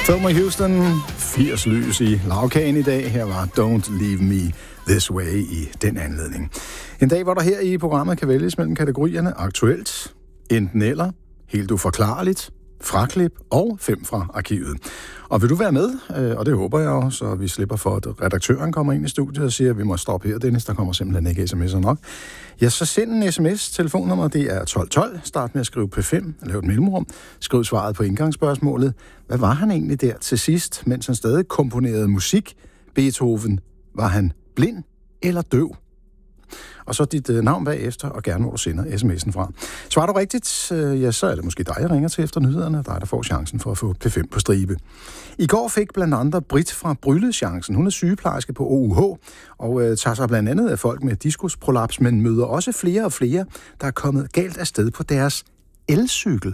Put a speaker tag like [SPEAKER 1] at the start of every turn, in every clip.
[SPEAKER 1] Thelma Houston, 80 lys i lavkagen i dag. Her var Don't Leave Me This Way i den anledning. En dag, hvor der her i programmet kan vælges mellem kategorierne aktuelt, enten eller, helt uforklarligt, fraklip og 5 fra arkivet. Og vil du være med, og det håber jeg jo, så vi slipper for, at redaktøren kommer ind i studiet og siger, at vi må stoppe her, Dennis, der kommer simpelthen ikke sms'er nok. Ja, så send en sms. Telefonnummer, det er 1212. Start med at skrive P5, lav et mellemrum. Skriv svaret på indgangsspørgsmålet. Hvad var han egentlig der til sidst, mens han stadig komponerede musik? Beethoven, var han blind eller døv? Og så dit navn bagefter, og gerne hvor du sender sms'en fra. Svarer du rigtigt, ja, så er det måske dig, jeg ringer til efter nyhederne, og dig, der får chancen for at få P5 på stribe. I går fik blandt andet Britt fra Brylle chancen. Hun er sygeplejerske på OUH, og tager sig blandt andet af folk med diskusprolaps, men møder også flere og flere, der er kommet galt afsted på deres elcykel.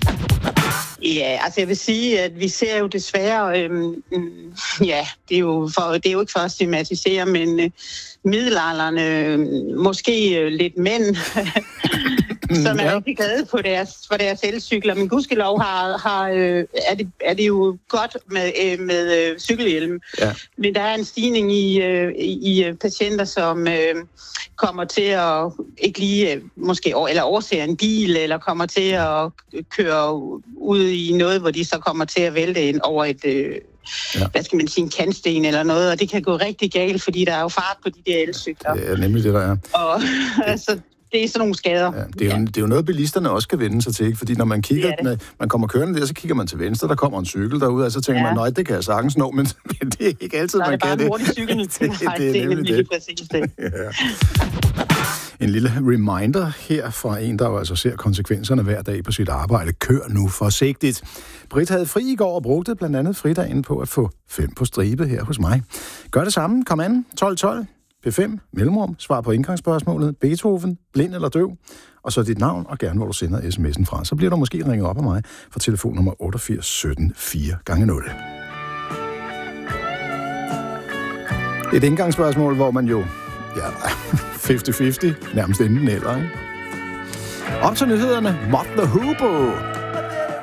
[SPEAKER 2] Ja, altså jeg vil sige, at vi ser jo desværre, ja, det er jo ikke for at stigmatisere, men middelaldrende, måske lidt mænd, som er rigtig glade for deres elcykler. Men gudskelov er det jo godt med cykelhjelm. Ja. Men der er en stigning i patienter, som kommer til at ikke lige måske eller overser en bil, eller kommer til at køre ud i noget, hvor de så kommer til at vælte ind over hvad skal man sige, en kantsten eller noget, og det kan gå rigtig galt, fordi der er jo fart på de der elcykler.
[SPEAKER 1] Det er nemlig det, der er.
[SPEAKER 2] Og altså, det er sådan nogle skader. Ja,
[SPEAKER 1] det er jo noget, bilisterne også kan vende sig til, ikke? Fordi når man kigger, man kommer kørende der, så kigger man til venstre, der kommer en cykel derude, og så tænker man, nej, det kan jeg sagtens nå, men det er ikke altid, man kan det.
[SPEAKER 2] Det er bare en hurtig cykel.
[SPEAKER 1] det er nemlig det. Præcis det. Ja. En lille reminder her fra en, der jo altså ser konsekvenserne hver dag på sit arbejde. Kør nu forsigtigt. Britt havde fri i går og brugte blandt andet fridagen på at få 5 på stribe her hos mig. Gør det samme. Kom an. 1212. P5. Mellemrum. Svar på indgangsspørgsmålet. Beethoven. Blind eller døv. Og så dit navn, og gerne hvor du sender sms'en fra. Så bliver du måske ringet op af mig fra telefonnummer 88 17 4 gange 0. Et indgangsspørgsmål, hvor man jo 50-50, nærmest enten eller, ikke? Op til nyhederne, Mott the Hoople.